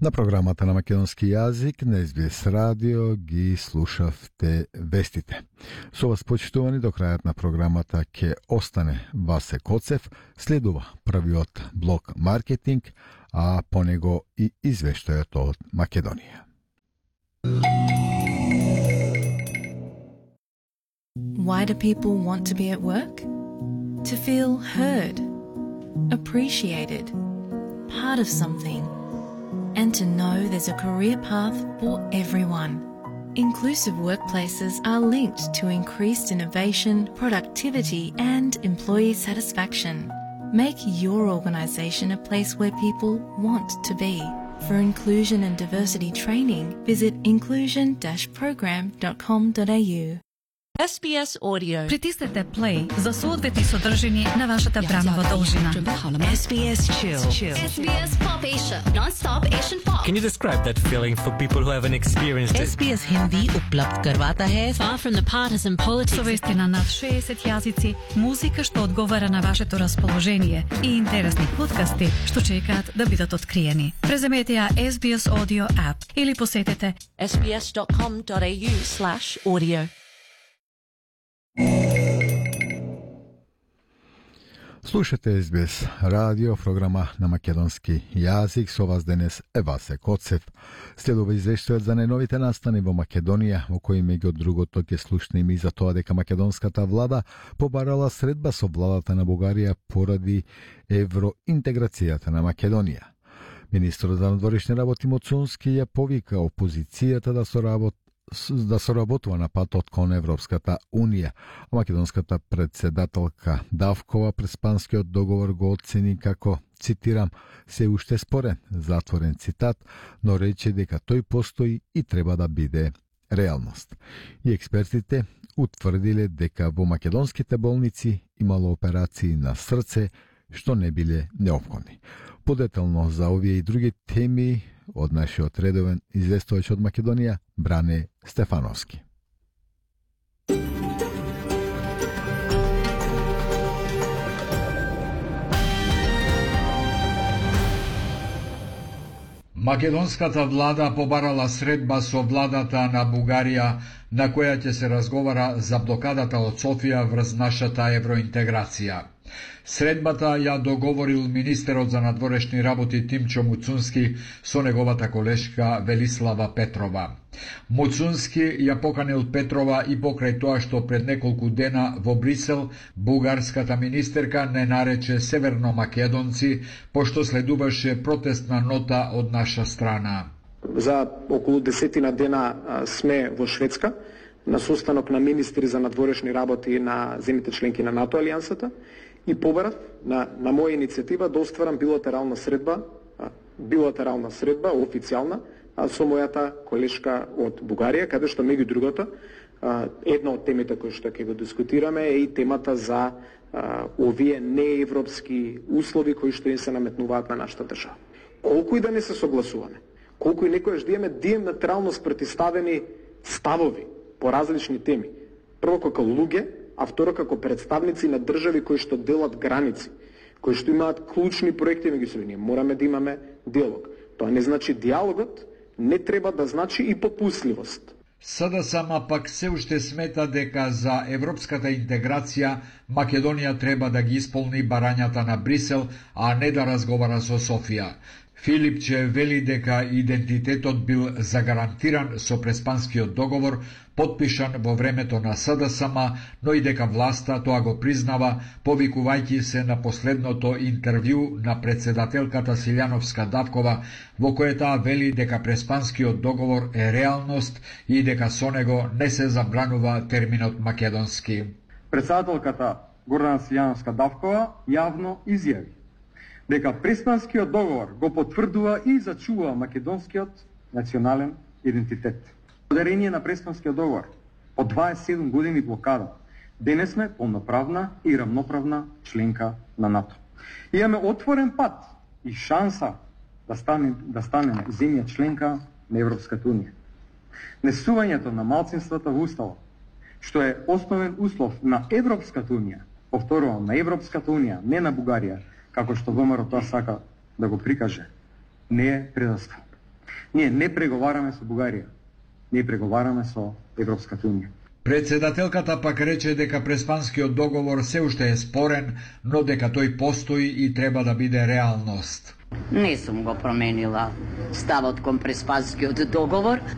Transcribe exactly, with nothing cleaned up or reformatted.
На програмата на македонски јазик на Ес Би Ес радио ги слушавте вестите. Со вас почитувани до крајот на програмата ќе остане Васе Коцев, следува првиот блок маркетинг, а по него и извештајот од Македонија. Why do people want to be at work? To feel heard, appreciated, part of something, and to know there's a career path for everyone. Inclusive workplaces are linked to increased innovation, productivity, and employee satisfaction. Make your organisation a place where people want to be. For inclusion and diversity training, visit inclusion dash program dot com dot a u. Ес Би Ес Audio. Притиснете play за соодветни содржини на вашата бранова должина. Ес Би Ес Chill. Ес Би Ес Pop Asia. Non-stop Asian pop. Can you describe that feeling for people who haven't experienced it? Ес Би Ес Hindi उपलब्ध करवाता है Far from the partisan politics. Со вести на над шеесет јазици, музика што одговара на вашето расположение и интересни подкасти што чекаат да бидат откриени. Преземете ја Ес Би Ес Audio app или посетете ес би ес dot com dot a u slash audio. Слушате Ес Би Ес радио, програма на македонски јазик. Со вас денес е Васе Коцев. Следува извештајот за најновите настани во Македонија, во кои меѓу другото ќе слушнеме и за тоа дека македонската влада побарала средба со владата на Бугарија поради евроинтеграцијата на Македонија. Министерот за надворешни работи Муцунски ја повика опозицијата да соработи да соработува на патот кон Европската Унија, а македонската председателка Давкова Преспанскиот договор го оцени како, цитирам, се уште спорен, затворен цитат, но рече дека тој постои и треба да биде реалност. И експертите утврдиле дека во македонските болници имало операции на срце што не биле неопходни. Подетално за овие и други теми од нашиот редовен известувач од Македонија, Бране Стефановски. Македонската влада побарала средба со владата на Бугарија, на која ќе се разговара за блокадата од Софија врз нашата евроинтеграција. Средбата ја договорил министерот за надворешни работи Тимчо Муцунски со неговата колешка Велислава Петрова. Муцунски ја поканил Петрова и покрај тоа што пред неколку дена во Брисел бугарската министерка не нарече северномакедонци, пошто следуваше протестна нота од наша страна. За околу десетина дена сме во Шведска на состанок на министри за надворешни работи на земјите членки на НАТО алијансата и побарав на, на моја иницијатива да остварам билатерална средба, билатерална средба, официјална, со мојата колешка од Бугарија, каде што меѓу другото, една од темите кои што ќе го дискутираме е и темата за овие неевропски услови кои што им се наметнуваат на нашата држава. Колку и да не се согласуваме, колку и некојаш да имаме диаметрално спротивставени ставови по различни теми, прво како луѓе, а второ како представници на држави кои што делат граници, кои што имаат клучни проекти меѓу себе, ние мораме да имаме диалог. Тоа не значи диалогот, не треба да значи и попусливост. СДСМ пак се уште смета дека за европската интеграција Македонија треба да ги исполни барањата на Брисел, а не да разговара со Софија. Филипче вели дека идентитетот бил загарантиран со Преспанскиот договор, подпишан во времето на СДСМ, но и дека власта тоа го признава, повикувајќи се на последното интервју на председателката Силјановска Давкова, во кое таа вели дека Преспанскиот договор е реалност и дека со него не се забранува терминот македонски. Председателката Гордана Силјановска Давкова јавно изјави дека Преспанскиот договор го потврдува и зачува македонскиот национален идентитет. Благодарение на Преспанскиот договор, по дваесет и седум години блокада, денес сме полноправна и рамноправна членка на НАТО. Имаме отворен пат и шанса да станем, да станеме земја членка на Европската Унија. Несувањето на малцинствата во Уставот, што е основен услов на Европската Унија, повторувам, на Европската Унија, не на Бугарија, како што ВМРО тоа сака да го прикаже, не е предавство. Ние не преговараме со Бугарија, ние преговараме со Европската унија. Председателката пак рече дека преспанскиот договор се уште е спорен, но дека тој постои и треба да биде реалност. Не сум го променила ставот кон преспанскиот договор.